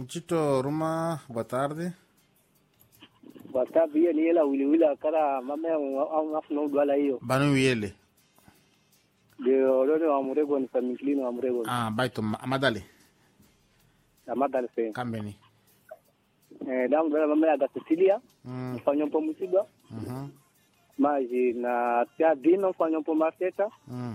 Chito Ruma, boa tarde. Boa tarde, ni ela wili kara mama au afno dwala hiyo. Banu yele. Ndio leo wa Murego ni familia wa Murego. Baito Amadale. Amadale fe. Kambeni. Damu bela mama ya Cecilia. Mfanyo po musiba. Maji na tia dino mfanyo po marketa.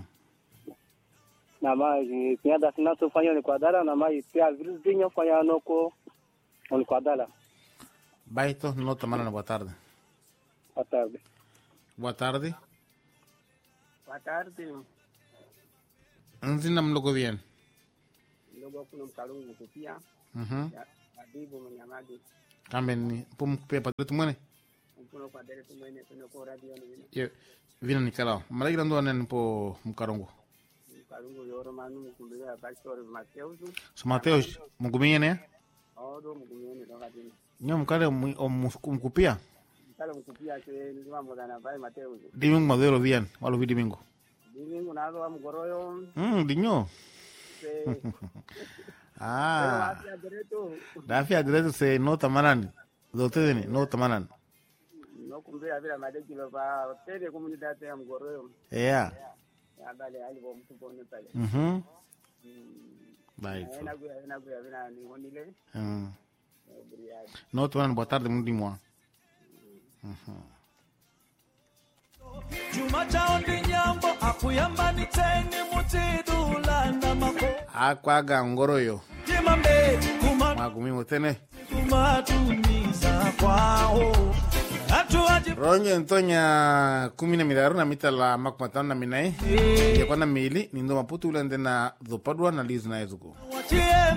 Na maji tia da sinato mfanyo ni kwadala na maji tia virus dinyo mfanyo noko ni kwadala. Baito, no tomaron boa tarde. Boa tarde. Boa tarde. Boa tarde. Nzina mlogo bien. Logo kuna mkalungu kupia. Adibu mnyamadi. Kambeni, pum kupia padre mwene. Kuna kwa dere tumene tunako radio ni. Ye, vina nikalao. Malagira ndo anen po mkarongo. Mkalungu yoro manu mkumbia pastor Mateus. So Mateus, mugumie ne? Do mugumie ndo kadini. Nyo mkale mkupia. Mkale mkupia ke ndima modana bai Mateus. Dimingo modelo bien, walo vi dimingo. Dimingo nado wa mgoroyo. Dinyo. Dafia direto se no tamanani. Dote ni no tamanani. No kumbia bila madeki lo ba tele comunidade ya mgoroyo. Yeah. Ya bale ali bo mtupone pale. Bye. Na vina ni wonile. No tamanani boa tarde muito moi. Juma chao ndinyambo akuyamba niteni mutidulanda mako Akwaga ngoroyo Jimambe Magumi tene kumatumiza kwao Ronye Antonia kumina midaruna mita la makumatana minai Ya kwa na mili nindo maputu ulende na dhopadwa na lizu na ezuko